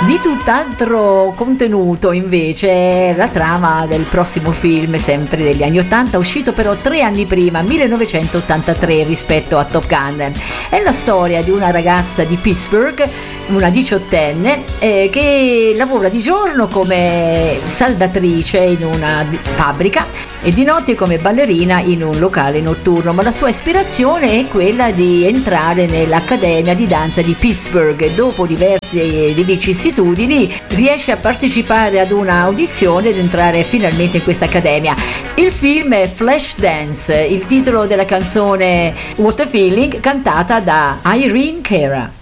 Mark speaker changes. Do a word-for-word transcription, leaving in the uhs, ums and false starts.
Speaker 1: Di tutt'altro contenuto invece la trama del prossimo film, sempre degli anni ottanta, uscito però tre anni prima, millenovecentottantatré, rispetto a Top Gun. È la storia di una ragazza di Pittsburgh, una diciottenne, eh, che lavora di giorno come saldatrice in una fabbrica e di notte come ballerina in un locale notturno, ma la sua ispirazione è quella di entrare nell'Accademia di danza di Pittsburgh e dopo diverse vicissitudini riesce a partecipare ad una audizione ed entrare finalmente in questa accademia. Il film è Flashdance, il titolo della canzone What a Feeling, cantata da Irene Cara.